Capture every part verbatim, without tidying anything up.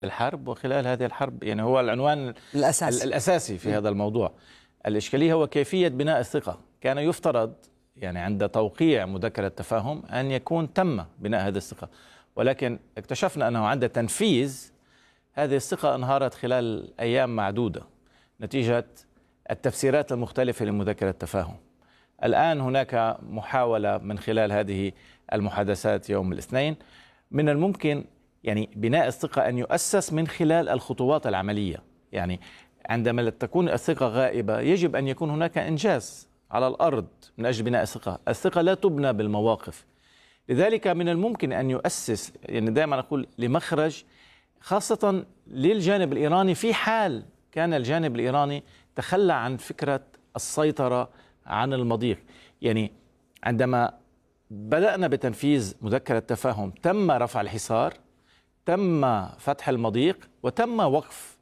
الحرب وخلال هذه الحرب، يعني هو العنوان الأساسي, الأساسي في هذا الموضوع. الإشكالية هو كيفية بناء الثقة. كان يفترض يعني عند توقيع مذكرة تفاهم أن يكون تم بناء هذه الثقة، ولكن اكتشفنا أنه عند تنفيذ هذه الثقة انهارت خلال أيام معدودة نتيجة التفسيرات المختلفة لمذكرة التفاهم. الآن هناك محاولة من خلال هذه المحادثات يوم الاثنين، من الممكن يعني بناء الثقة أن يؤسس من خلال الخطوات العملية. يعني عندما تكون الثقة غائبة يجب أن يكون هناك إنجاز على الأرض من أجل بناء الثقة. الثقة لا تبنى بالمواقف، لذلك من الممكن أن يؤسس، يعني دائما أقول، لمخرج خاصة للجانب الإيراني في حال كان الجانب الإيراني تخلى عن فكرة السيطرة عن المضيق. يعني عندما بدأنا بتنفيذ مذكرة تفاهم تم رفع الحصار، تم فتح المضيق، وتم وقف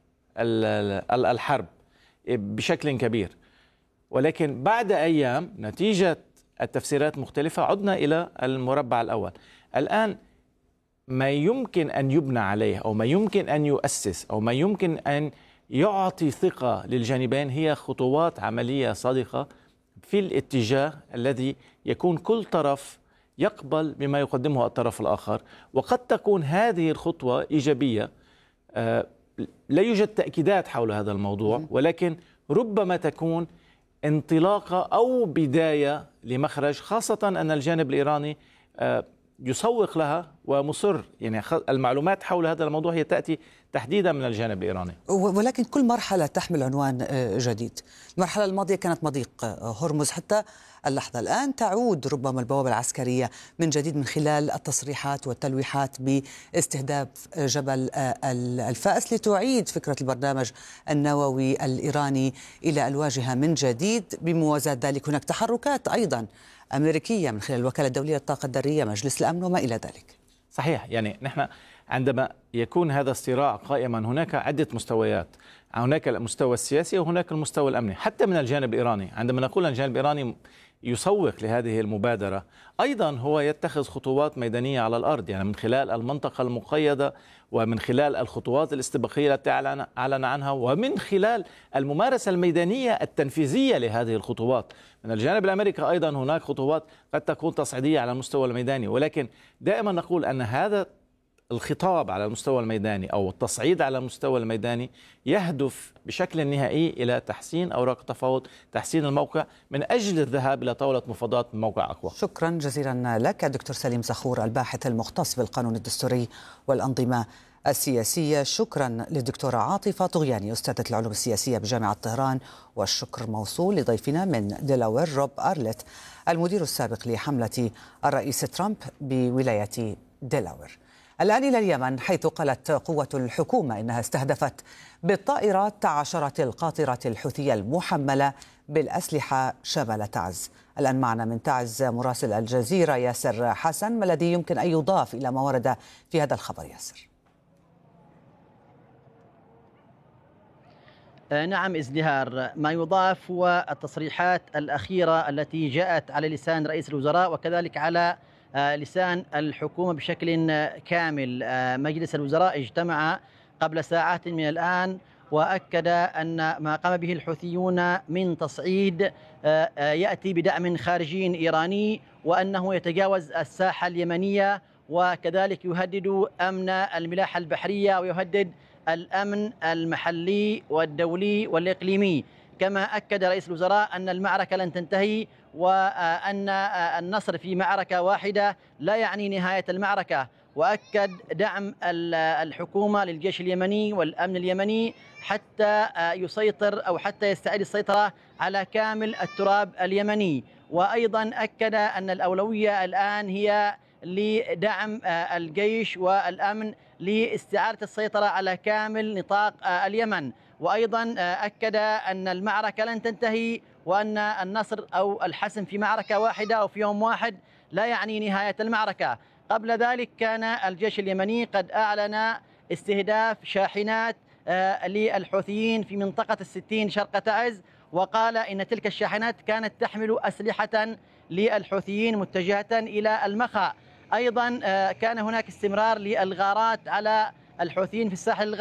الحرب بشكل كبير، ولكن بعد أيام نتيجة التفسيرات مختلفة عدنا إلى المربع الأول. الآن ما يمكن أن يبنى عليه أو ما يمكن أن يؤسس أو ما يمكن أن يعطي ثقة للجانبين هي خطوات عملية صادقة في الاتجاه الذي يكون كل طرف يقبل بما يقدمه الطرف الآخر. وقد تكون هذه الخطوة إيجابية، آه لا يوجد تأكيدات حول هذا الموضوع، ولكن ربما تكون انطلاقة أو بداية لمخرج، خاصة أن الجانب الإيراني آه يسوق لها ومصر. يعني المعلومات حول هذا الموضوع هي تأتي تحديدا من الجانب الإيراني، ولكن كل مرحلة تحمل عنوان جديد. المرحلة الماضية كانت مضيق هرمز حتى اللحظة، الآن تعود ربما البوابة العسكرية من جديد من خلال التصريحات والتلويحات باستهداف جبل الفأس لتعيد فكرة البرنامج النووي الإيراني إلى الواجهة من جديد. بموازاة ذلك هناك تحركات أيضا أمريكية من خلال الوكالة الدولية للطاقة الذرية، مجلس الأمن وما إلى ذلك. صحيح. يعني نحن عندما يكون هذا الصراع قائما هناك عدة مستويات، هناك المستوى السياسي وهناك المستوى الأمني. حتى من الجانب الإيراني عندما نقول أن الجانب الإيراني يسوق لهذه المبادرة، أيضا هو يتخذ خطوات ميدانية على الأرض، يعني من خلال المنطقة المقيدة ومن خلال الخطوات الاستباقية التي أعلن عنها ومن خلال الممارسة الميدانية التنفيذية لهذه الخطوات. من الجانب الأمريكي أيضا هناك خطوات قد تكون تصعيدية على المستوى الميداني، ولكن دائما نقول أن هذا الخطاب على المستوى الميداني أو التصعيد على المستوى الميداني يهدف بشكل نهائي إلى تحسين أوراق التفاوض، تحسين الموقع من أجل الذهاب إلى طاولة مفاوضات من موقع أقوى. شكرا جزيلا لك دكتور سليم زخور، الباحث المختص بالقانون الدستوري والأنظمة السياسية. شكرا للدكتورة عاطفة طغياني أستاذة العلوم السياسية بجامعة طهران، والشكر موصول لضيفنا من ديلاوير روب أرلت المدير السابق لحملة الرئيس ترامب بولاية ديلاوير. الآن إلى اليمن، حيث قالت قوة الحكومة إنها استهدفت بالطائرات عشرات القاطرة الحوثية المحملة بالأسلحة شمال تعز. الآن معنا من تعز مراسل الجزيرة ياسر حسن، ما الذي يمكن أن يضاف إلى ما ورد في هذا الخبر ياسر؟ نعم إزدهار، ما يضاف هو التصريحات الأخيرة التي جاءت على لسان رئيس الوزراء وكذلك على لسان الحكومة بشكل كامل. مجلس الوزراء اجتمع قبل ساعات من الآن وأكد أن ما قام به الحوثيون من تصعيد يأتي بدعم خارجي إيراني، وأنه يتجاوز الساحة اليمنية وكذلك يهدد أمن الملاحة البحرية ويهدد الأمن المحلي والدولي والإقليمي. كما أكد رئيس الوزراء أن المعركة لن تنتهي وأن النصر في معركة واحدة لا يعني نهاية المعركة، وأكد دعم الحكومة للجيش اليمني والأمن اليمني حتى يسيطر أو حتى يستعيد السيطرة على كامل التراب اليمني. وأيضا أكد أن الأولوية الآن هي لدعم الجيش والأمن لاستعادة السيطرة على كامل نطاق اليمن. وأيضا أكد أن المعركة لن تنتهي وأن النصر أو الحسم في معركة واحدة أو في يوم واحد لا يعني نهاية المعركة. قبل ذلك كان الجيش اليمني قد أعلن استهداف شاحنات للحوثيين في منطقة الستين شرق تعز، وقال إن تلك الشاحنات كانت تحمل أسلحة للحوثيين متجهة إلى المخا. أيضا كان هناك استمرار للغارات على الحوثيين في الساحل الغربي.